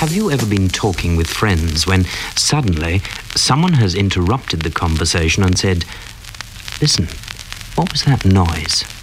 Have you ever been talking with friends when suddenly someone has interrupted the conversation and said, "Listen, what was that noise?"